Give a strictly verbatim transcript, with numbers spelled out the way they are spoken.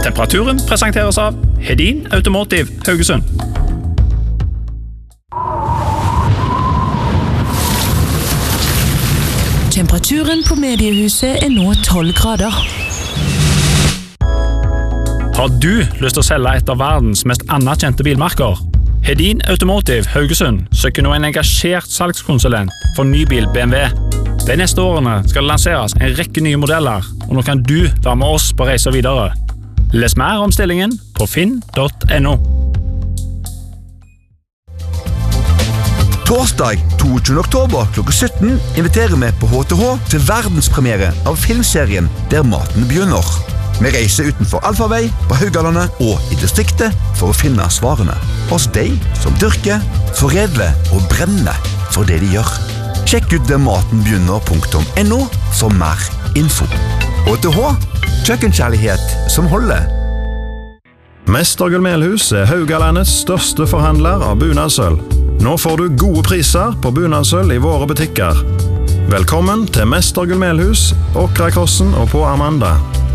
Temperaturen presenteres av Hedin Automotive Haugesund. Temperaturen på mediehuset er nå tolv grader. Har du lyst til å selge et av verdens mest anerkjente bilmerker? Hedin Automotive Haugesund søker nå en engasjert salgskonsulent for nybil B M W. De neste årene skal det lanseres en rekke nye modeller, og nå kan du være med oss på reise videre. Les mer om stillingen på finn punktum no. Torsdag toogtyvende oktober klokka sytten inviterer vi på H T H til verdenspremiere av filmserien Der maten begynner. Vi reiser utenfor Alfavei, på Haugalandet og i distriktet for å finne svarene hos de som dyrker, foredler og brenner for det de gjør. Sjekk ut der maten begynner punktum no for mer info. H T H, kjøkkenkjærlighet som holder. Mestergull Melhus er Haugalandets største forhandler av bunadsøl. Nå får du gode priser på bunadsøl i våre butikker. Velkommen til Mestergull Melhus, Åkrakrossen og på Amanda.